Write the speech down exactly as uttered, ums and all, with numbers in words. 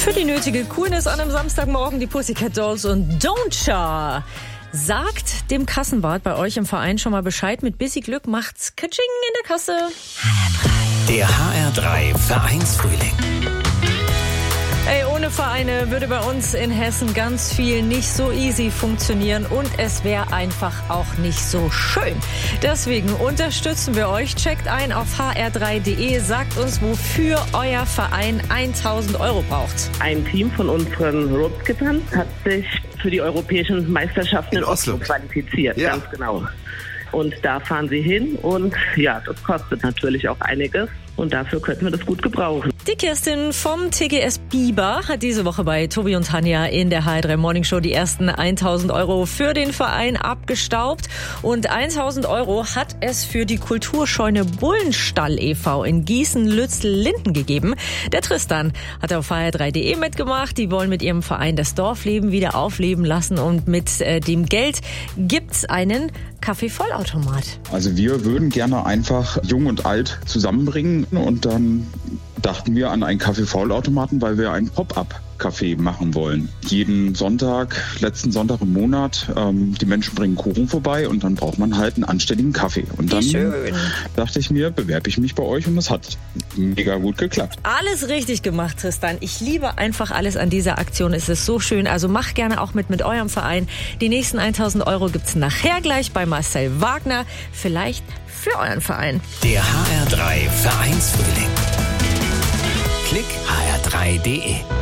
Für die nötige Coolness an einem Samstagmorgen die Pussycat Dolls und Don't Cha. Sagt dem Kassenwart bei euch im Verein schon mal Bescheid. Mit Bissi Glück macht's Katsching in der Kasse. Der H R drei Vereinsfrühling. Ey, ohne Vereine würde bei uns in Hessen ganz viel nicht so easy funktionieren und es wäre einfach auch nicht so schön. Deswegen unterstützen wir euch. Checkt ein auf h r drei punkt d e, sagt uns, wofür euer Verein tausend Euro braucht. Ein Team von unseren Roadskippern hat sich für die europäischen Meisterschaften in, in Oslo qualifiziert, ja. Ganz genau. Und da fahren sie hin und ja, das kostet natürlich auch einiges. Und dafür könnten wir das gut gebrauchen. Die Kerstin vom T G S Biber hat diese Woche bei Tobi und Tanja in der H R drei Morning Show die ersten tausend Euro für den Verein abgestaubt. Und tausend Euro hat es für die Kulturscheune Bullenstall e V in Gießen-Lützel-Linden gegeben. Der Tristan hat auf h r drei punkt d e mitgemacht. Die wollen mit ihrem Verein das Dorfleben wieder aufleben lassen. Und mit äh, dem Geld gibt's einen Kaffeevollautomat. Also wir würden gerne einfach Jung und Alt zusammenbringen. Und dann dachten wir an einen Kaffeevollautomaten, weil wir einen Pop-up-Café machen wollen. Jeden Sonntag, letzten Sonntag im Monat, ähm, die Menschen bringen Kuchen vorbei und dann braucht man halt einen anständigen Kaffee. Und dann dachte ich mir, bewerbe ich mich bei euch und das hat mega gut geklappt. Alles richtig gemacht, Tristan. Ich liebe einfach alles an dieser Aktion. Es ist so schön. Also macht gerne auch mit mit eurem Verein. Die nächsten tausend Euro gibt's nachher gleich bei Marcel Wagner. Vielleicht für euren Verein. Der H R drei Vereinsfrühling. Klick h r drei punkt d e.